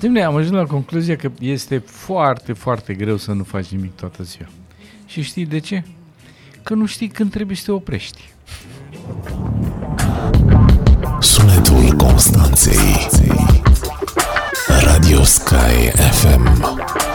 Dom'le, am ajuns la concluzia că este foarte, foarte greu să nu faci nimic toată ziua. Și știi de ce? Că nu știi când trebuie să te oprești. Sunetul Constanței. Radio Sky FM.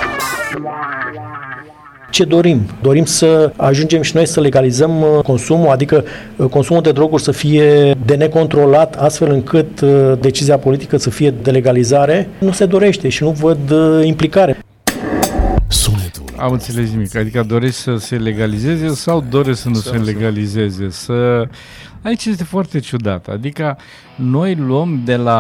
Ce dorim? Dorim să ajungem și noi să legalizăm consumul, adică consumul de droguri să fie de necontrolat, astfel încât decizia politică să fie de legalizare. Nu se dorește și nu văd implicare. Sunetul. Am înțeles nimic. Adică dorești să se legalizeze sau dorești să nu se legalizeze? Aici este foarte ciudat. Adică noi luăm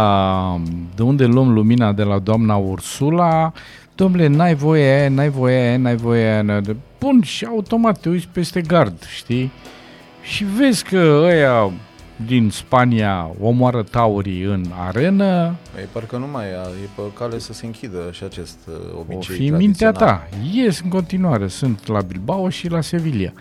de unde luăm lumina de la doamna Ursula. Dom'le, n-ai voie aia. Bun, și automat te uiți peste gard, știi? Și vezi că ăia din Spania omoară taurii în arenă. Ei, parcă nu mai e pe cale să se închidă și acest obicei. O fi mintea ta. Ies în continuare. Sunt la Bilbao și la Sevilla.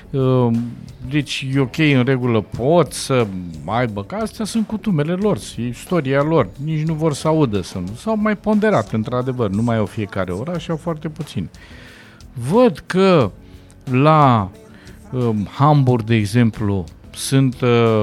Deci e ok, în regulă, pot să aibă, că astea sunt cutumele lor, istoria lor. Nici nu vor să audă. S-au mai ponderat, într-adevăr. Nu mai au fiecare oraș, au foarte puțin. Văd că la Hamburg, de exemplu, sunt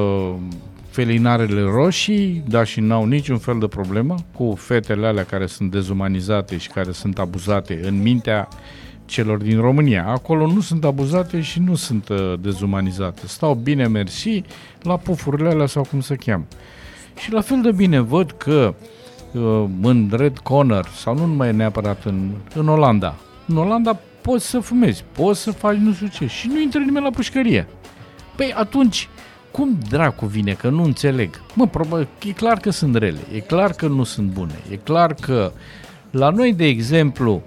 felinarele roșii, dar și n-au niciun fel de problemă cu fetele alea care sunt dezumanizate și care sunt abuzate în mintea celor din România. Acolo nu sunt abuzate și nu sunt dezumanizate. Stau bine, mersi, la pufurile alea sau cum se cheamă. Și la fel de bine văd că în Red Corner, sau nu numai neapărat în Olanda. În Olanda poți să fumezi, poți să faci nu știu ce și nu intră nimeni la pușcărie. Păi atunci, cum dracu vine? Că nu înțeleg. Probabil, e clar că sunt rele, e clar că nu sunt bune, e clar că la noi, de exemplu,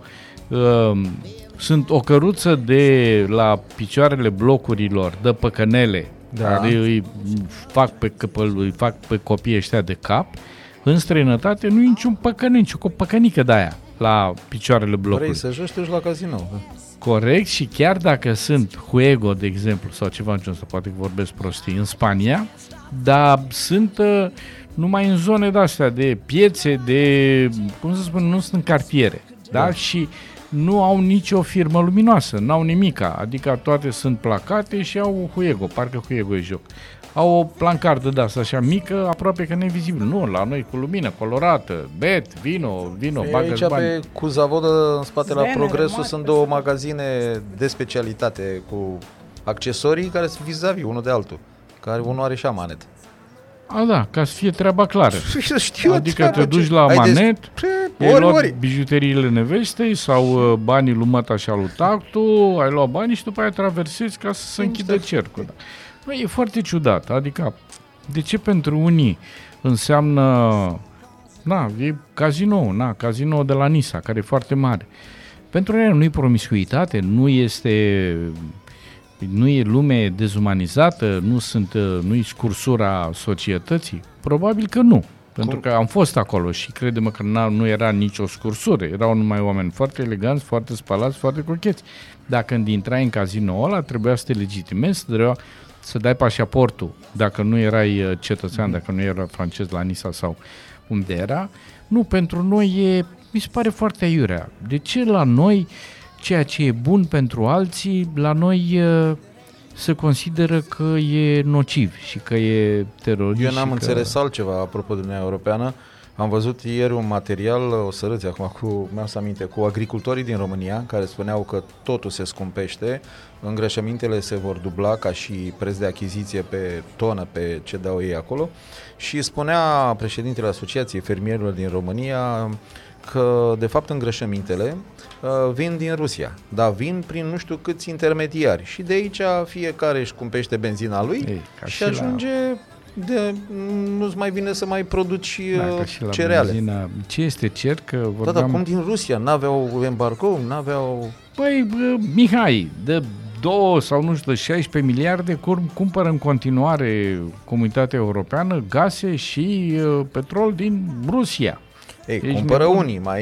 sunt o căruță de la picioarele blocurilor de păcănele, care îi fac pe copiii ăștia de cap. În străinătate nu e niciun păcănel, nici o păcănică de aia la picioarele blocului. Vrei să joci, te duci la casino. Corect, și chiar dacă sunt Juego, de exemplu, sau ceva în genul ăsta, poate că vorbesc prostii, în Spania, dar sunt numai în zone de-astea, de piețe, de, cum să spun, nu sunt în cartiere, da? Și nu au nicio firmă luminoasă, n-au nimica, adică toate sunt placate și au Juego, parcă Juego e joc. Au o plancardă de asta așa mică, aproape că nevizibil. Nu, la noi cu lumină colorată, bet, vino, bagă-ți bani. Aici pe Cuzavodă, în spate la Progresul, sunt două magazine de specialitate cu accesorii care sunt vis-a-vis unul de altul, care unul are și amanet. Da, ca să fie treaba clară. Adică te duci la Ai amanet, ai luat bijuteriile nevestei sau banii lui măta și al lui tactu, ai luat banii și după aia traversezi ca să se închidă cercul. Băi, e foarte ciudat, adică de ce pentru unii înseamnă, e casino de la Nisa, care e foarte mare. Pentru ei nu e promiscuitate, nu e lume dezumanizată, nu e scursura societății? Probabil că nu, pentru că am fost acolo și crede-mă că nu era nicio scursură, erau numai oameni foarte eleganți, foarte spălați, foarte cocheți. Dacă când intrai în casinoul ăla, trebuia să te legitimezi, trebuia să dai pașaportul, dacă nu erai cetățean, dacă nu erai francez la Nisa sau unde era. Nu, pentru noi mi se pare foarte aiurea. De ce la noi, ceea ce e bun pentru alții, la noi se consideră că e nociv și că e terorist? Eu n-am înțeles altceva apropo de Uniunea Europeană. Am văzut ieri un material, o să râzi acum, mi-am să aminte, cu agricultorii din România, care spuneau că totul se scumpește, îngrășămintele se vor dubla ca și preț de achiziție pe tonă, pe ce dau ei acolo, și spunea președintele Asociației Fermierilor din România că, de fapt, îngrășămintele vin din Rusia, dar vin prin nu știu câți intermediari și de aici fiecare își cumpește benzina lui și ajunge... nu-ți mai vine să mai produci cereale. Benzina. Ce este cer? Că vorbeam... dar cum din Rusia? N-aveau embargo? N-aveau... Păi, Mihai, de 2 sau nu știu, 16 miliarde cumpără în continuare Comunitatea Europeană gaze și petrol din Rusia. Ei, cumpără unii, mai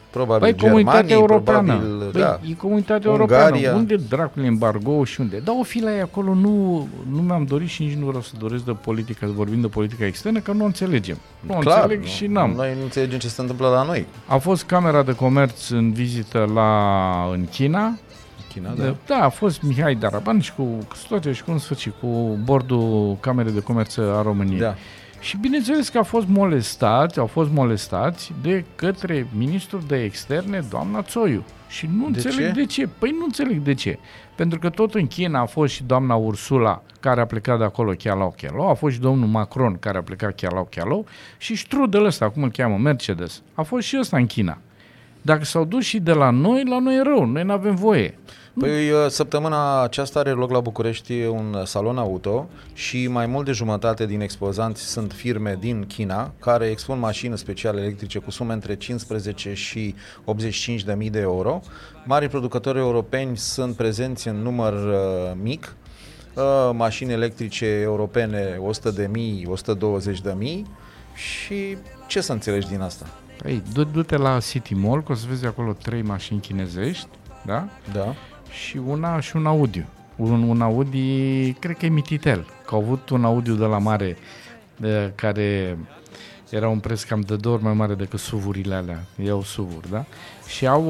Probabil Comunitatea Germanii, europeană. probabil, da. E comunitatea Ungaria. europeană. Unde dracul embargo și unde? Dar o fi la ei acolo, nu mi-am dorit și nici nu vreau să doresc de politică, vorbim de politica externă, că nu o înțelegem. Nu o Clar, înțeleg și n-am. Noi nu înțelegem ce se întâmplă la noi. A fost Camera de Comerț în vizită în China. China, da. Da, a fost Mihai Daraban și cu situația și cu în sfârșit, cu bordul Camerei de Comerț a României. Da. Și bineînțeles că au fost molestați de către ministrul de externe, doamna Țoiu. Și nu înțeleg de ce. Păi nu înțeleg de ce. Pentru că tot în China a fost și doamna Ursula, care a plecat de acolo Chialau, a fost și domnul Macron, care a plecat Chialau, și Strudel ăsta, cum îl cheamă, Mercedes. A fost și ăsta în China. Dacă s-au dus și de la noi e rău. Noi nu avem voie. Păi săptămâna aceasta are loc la București un salon auto și mai mult de jumătate din expozanți sunt firme din China care expun mașini speciale electrice cu sume între 15 și 85.000 de euro. Mari producători europeni sunt prezenți în număr mic, mașini electrice europene 100.000, 120.000 și ce să înțelegi din asta? Păi, du-te la City Mall, că o să vezi acolo 3 mașini chinezești, da? Da. Și un Audi. Un Audi, cred că e Mititel, că au avut un Audi de la mare care era un preț cam de 2 ori mai mare decât SUV-urile alea. Iau SUV-uri, da? Și au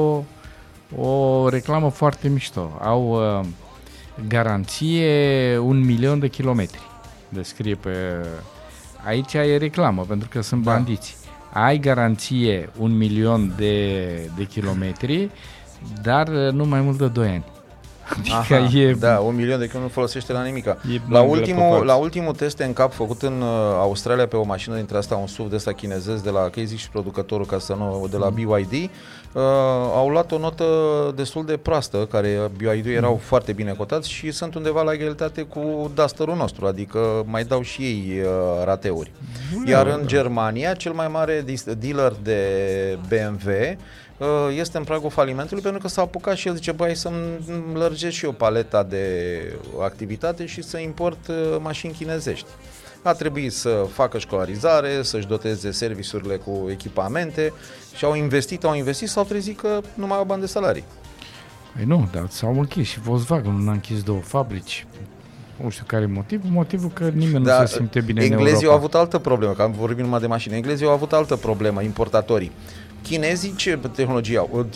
o reclamă foarte mișto. Au garanție 1.000.000 de kilometri. Descrie pe... Aici e reclamă, pentru că sunt bandiți. Ai garanție 1.000.000 de kilometri, dar nu mai mult de 2 ani. Adică da, 1.000.000 de kilometri nu folosește la nimica. La ultimul test în cap făcut în Australia pe o mașină dintre asta, un SUV de ăsta chinezesc, de la, că zic și producătorul, ca să nu, de la BYD, au luat o notă destul de proastă, care BYD erau foarte bine cotați și sunt undeva la egalitate cu Duster-ul nostru, adică mai dau și ei rateuri. Iar în Germania, cel mai mare dealer de BMW este în pragul falimentului pentru că s-a apucat și el zice, băi, să-mi lărgesc și eu paleta de activitate și să import mașini chinezești. A trebuit să facă școlarizare, să-și doteze serviciurile cu echipamente și au investit, s-au trezit că nu mai au bani de salarii. Păi nu, dar s-au închis și Volkswagen nu a închis 2 fabrici. Nu știu care e motivul că nimeni nu se simte bine în Europa. Englezii au avut altă problemă, că am vorbit numai de mașini. Englezii au avut altă problemă, importatorii. Chinezii ce tehnologie au?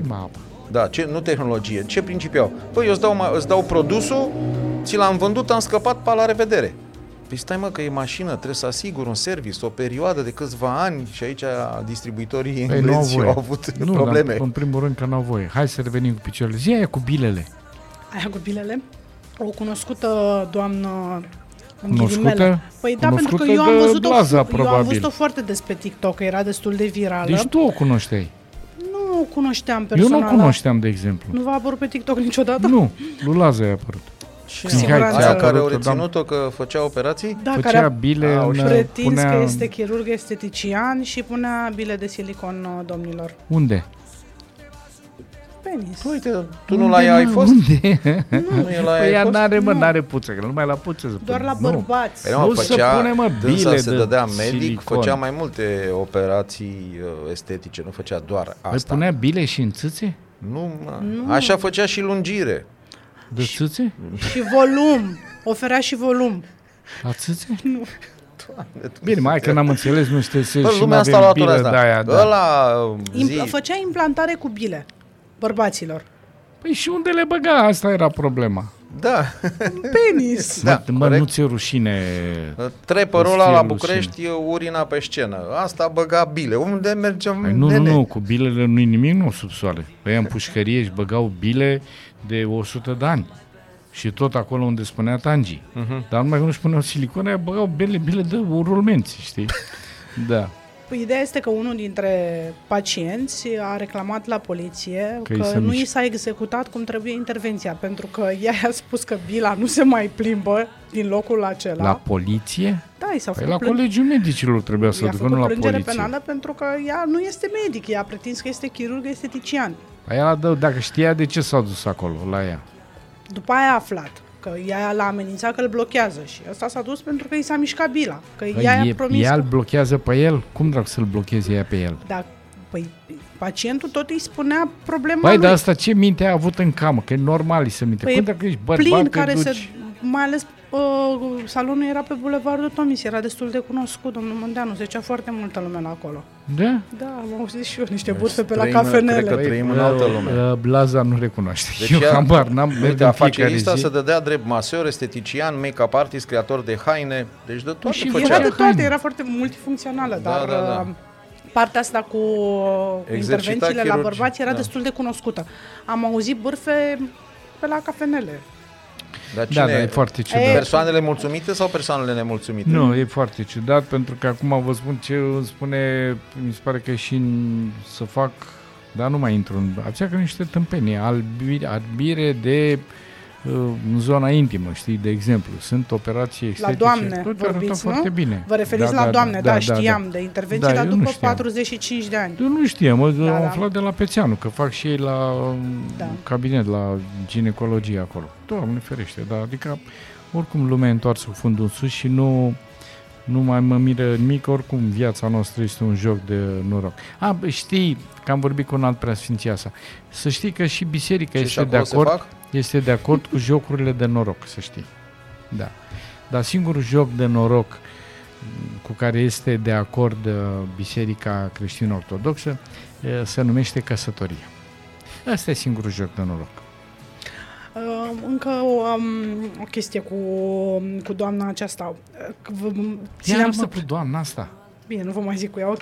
Nu tehnologie, ce principiu au? Păi eu îți dau produsul, ți l-am vândut, am scăpat, pa, la revedere. Păi stai mă, că e mașină, trebuie să asigur un service, o perioadă de câțiva ani și aici distribuitorii englezi au avut probleme. Dar, în primul rând că n-au voie. Hai să revenim cu picioarele. Zi aia cu bilele. Aia cu bilele? O cunoscută doamnă Cunoscută? Păi da, pentru că eu am văzut-o foarte des pe TikTok, era destul de virală. Deci tu o cunoșteai? Nu o cunoșteam personal. Eu nu o cunoșteam, de exemplu. Nu v-a apărut pe TikTok niciodată? Nu, lui Laza i-a apărut. Aia care au reținut-o că făcea operații? Da, făcea bile pretins că este chirurg estetician și punea bile de silicon domnilor. Unde? Penis. Uite, tu nu la ea ai fost? Unde? Nu e la ea ea n-are puță, că numai la puță se doar la bărbați. Nu se pune, bile se dădea de medic, silicon. făcea mai multe operații estetice, nu făcea doar asta. Păi punea bile și în țâțe? Nu. Așa făcea și lungire. De țâțe? Și volum. Oferea și volum. La țâțe? Nu. Doamne, bine, mai că n-am înțeles, nu știu, și lumea asta la bile de aia. Făcea implantare cu bile bărbaților. Păi și unde le băga? Asta era problema. Da. Penis. Mă, nu ți-e rușine? Trepărul ăla la București urina pe scenă. Asta băga bile. Unde mergem? Nu, cu bilele nu-i nimic nou sub soare. Păi în pușcărie își băgau bile de 100 de ani. Și tot acolo unde spunea Tangi. Dar numai că nu-și puneau silicone, aia băgau bile de rulmenți, știi? Da. Păi ideea este că unul dintre pacienți a reclamat la poliție că nu i s-a executat cum trebuie intervenția, pentru că ea i-a spus că bila nu se mai plimbă din locul acela. La poliție? Da, i s-a făcut la Colegiul Medicilor trebuia să ducă, nu la poliție. Penală pentru că ea nu este medic, ea a pretins că este chirurg estetician. Dacă știa, de ce s-a dus acolo, la ea? După aia a aflat că ea l-a amenințat că îl blochează și ăsta s-a dus pentru că i s-a mișcat bila. Că ea i-a promis ea îl blochează pe el? Cum dracu să-l blocheze ea pe el? Păi pacientul tot îi spunea problema lui. lui. Dar asta ce minte a avut în camă? Că e normal să minte. Păi dacă ești bărbat, care duci... se... Mai ales salonul era pe Bulevardul Tomis, era destul de cunoscut, domnul Mundeanu, zicea foarte multă lume la acolo. Da? Da, am auzit și eu niște burse pe la cafenele. Cred că trăim în altă lume. Blaza nu recunoaște. Deci eu habar n-am merg în fiecare zi. să dădea drept maseur, estetician, make-up artist, creator de haine, deci de toate și făcea. era de toate, era foarte multifuncțională, dar da. partea asta cu intervențiile la bărbați era destul de cunoscută. Am auzit bârfe pe la cafenele. Dar cine e foarte ciudat. Persoanele mulțumite sau persoanele nemulțumite? Nu, e foarte ciudat, pentru că acum vă spun ce îmi spune, mi se pare că și să fac, dar nu mai intru în aceea, niște tâmpenii, albire de în zona intimă, știi, de exemplu. Sunt operații estetice. La doamne vorbiți, foarte bine. Vă referiți la doamne, știam de intervenții, dar după 45 de ani. Eu nu știam, am aflat de la Pețeanu, că fac și ei la cabinet, la ginecologie acolo. Doamne ferește, adică oricum lumea e întoarsă cu fundul în sus și nu mai mă miră nimic, oricum viața noastră este un joc de noroc. Știi că am vorbit cu un alt preasfinția sa. Să știi că și biserica este de acord cu jocurile de noroc, să știi. Da. Dar singurul joc de noroc cu care este de acord Biserica Creștin-Ortodoxă se numește căsătoria. Asta e singurul joc de noroc. Încă o chestie cu doamna aceasta. Cu doamna asta. Bine, nu vă mai zic cu ea, ok.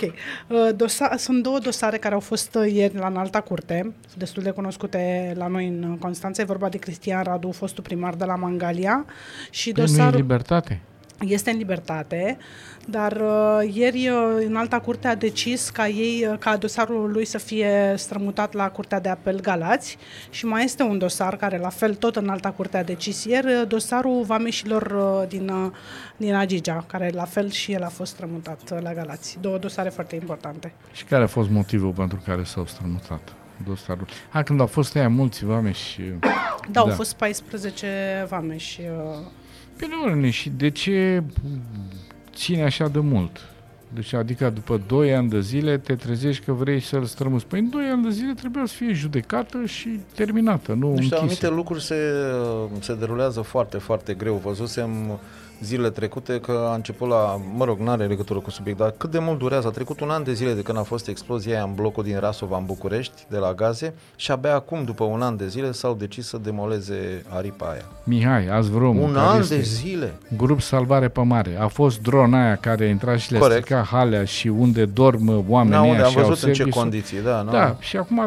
Sunt două dosare care au fost ieri la Înalta Curte, destul de cunoscute la noi în Constanța. E vorba de Cristian Radu, fostul primar de la Mangalia. Și dosarul... Nu e în libertate? Este în libertate, dar ieri Înalta Curte a decis ca dosarul lui să fie strămutat la Curtea de Apel Galați și mai este un dosar care la fel tot Înalta Curte a decis ieri, dosarul vameșilor din Agigea, care la fel și el a fost strămutat la Galați. Două dosare foarte importante. Și care a fost motivul pentru care s-au strămutat dosarul? Când au fost aia mulți vameși? Da, au fost 14 vameși. Bine, și de ce ține așa de mult? Deci, adică după 2 ani de zile te trezești că vrei să-l strămuți. Păi în 2 ani de zile trebuia să fie judecată și terminată, nu închisă. Anumite lucruri se derulează foarte, foarte greu. Văzusem zilele trecute că a început n-are legătură cu subiect, dar cât de mult durează? A trecut 1 an de zile de când a fost explozia aia în blocul din Rasova, în București, de la gaze, și abia acum, după 1 an de zile, s-au decis să demoleze aripa aia. Mihai, azi vrem. 1 an de zile? Grup Salvare pe Mare. A fost drona aia care intra și le strica halea și unde dorm oamenii aia. Am văzut în ce condiții, Da, și acum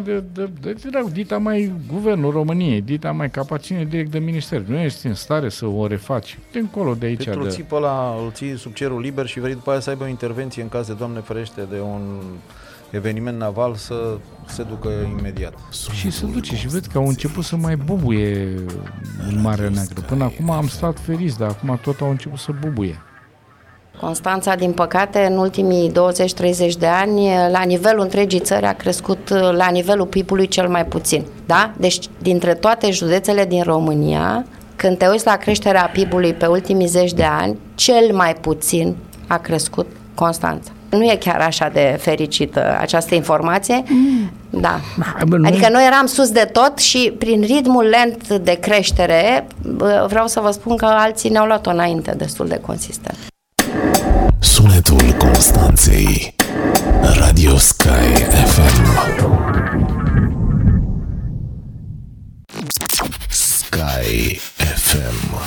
dita mai Guvernul României, dita mai capaține direct de minister. Nu ești în stare să o refaci. De încolo de aici. Îl ții sub cerul liber și vrei după aia să aibă o intervenție în caz de, Doamne ferește, de un eveniment naval, să se ducă imediat. Și se duce și văd că au început să mai bubuie în Marea Neagră. Până acum am stat feriți, dar acum tot au început să bubuie. Constanța, din păcate, în ultimii 20-30 de ani, la nivelul întregii țări a crescut la nivelul PIB-ului cel mai puțin. Da? Deci, dintre toate județele din România, când te uiți la creșterea PIB-ului pe ultimii 10 de ani, cel mai puțin a crescut Constanța. Nu e chiar așa de fericită această informație. Da. Adică noi eram sus de tot și prin ritmul lent de creștere, vreau să vă spun că alții ne-au luat-o înainte destul de consistent. Sunetul Constanței. Radio Sky FM. Sky FM.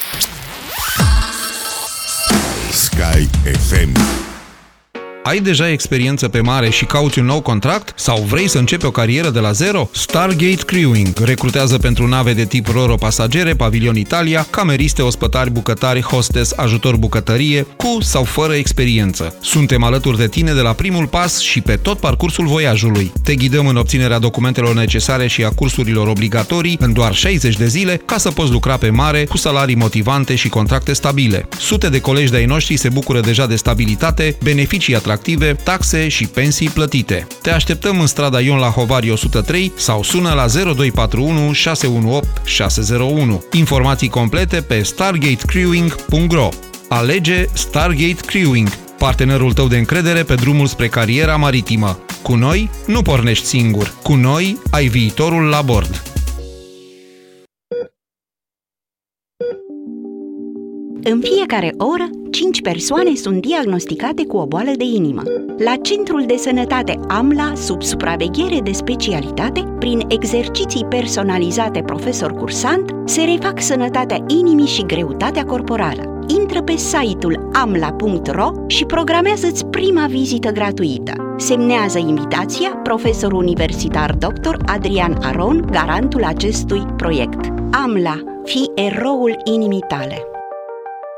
Sky FM. Ai deja experiență pe mare și cauți un nou contract? Sau vrei să începi o carieră de la zero? Stargate Crewing recrutează pentru nave de tip Roro pasagere, Pavilion Italia, cameriste, ospătari, bucătari, hostess, ajutor bucătărie, cu sau fără experiență. Suntem alături de tine de la primul pas și pe tot parcursul voiajului. Te ghidăm în obținerea documentelor necesare și a cursurilor obligatorii în doar 60 de zile ca să poți lucra pe mare cu salarii motivante și contracte stabile. Sute de colegi de-ai noștri se bucură deja de stabilitate, beneficii atractive, taxe și pensii plătite. Te așteptăm în strada Ion la Hovari 103 sau sună la 0241 618 601. Informații complete pe stargatecrewing.ro. Alege Stargate Crewing, partenerul tău de încredere pe drumul spre cariera maritimă. Cu noi nu pornești singur. Cu noi ai viitorul la bord. În fiecare oră, 5 persoane sunt diagnosticate cu o boală de inimă. La Centrul de Sănătate AMLA, sub supraveghere de specialitate, prin exerciții personalizate profesor cursant, se refac sănătatea inimii și greutatea corporală. Intră pe site-ul amla.ro și programează-ți prima vizită gratuită. Semnează invitația profesorul universitar dr. Adrian Aron, garantul acestui proiect. AMLA, fii eroul inimii tale.